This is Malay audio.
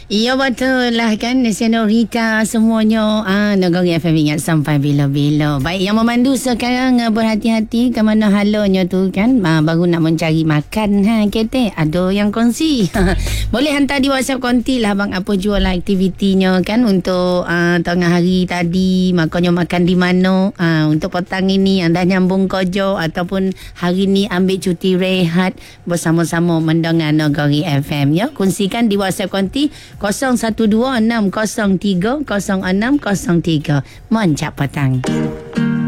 Ya betul lah kan Senorita semuanya Negeri FM ingat sampai bila-bila. Baik, yang memandu sekarang berhati-hati ke mana halanya tu kan, baru nak mencari makan kete ada yang kongsi. Boleh hantar di WhatsApp konti lah bang, apa jual aktivitinya kan untuk tengah hari tadi makanya makan di mana, untuk petang ini anda nyambung kerja ataupun hari ni ambil cuti rehat bersama-sama mendengar Negeri FM ya. Kongsikan di WhatsApp konti 0126030603. Moncap petang.